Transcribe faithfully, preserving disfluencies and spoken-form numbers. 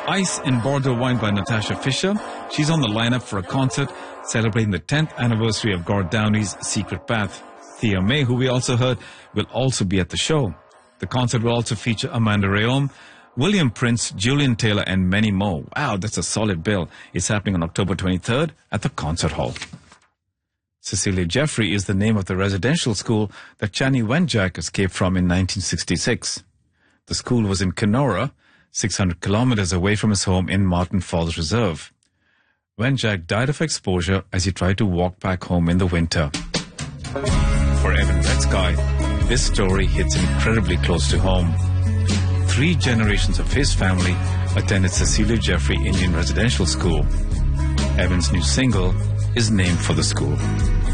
Ice in Bordeaux Wine by Natasha Fisher. She's on the lineup for a concert celebrating the tenth anniversary of Gord Downey's Secret Path. Thea May, who we also heard, will also be at the show. The concert will also feature Amanda Rayom, William Prince, Julian Taylor, and many more. Wow, that's a solid bill. It's happening on October twenty-third at the Concert Hall. Cecilia Jeffrey is the name of the residential school that Chani Wenjack escaped from in nineteen sixty-six. The school was in Kenora, six hundred kilometers away from his home in Martin Falls Reserve. Wenjack died of exposure as he tried to walk back home in the winter. For Evan Retzkai, this story hits incredibly close to home. Three generations of his family attended Cecilia Jeffrey Indian Residential School. Evan's new single is named for the school.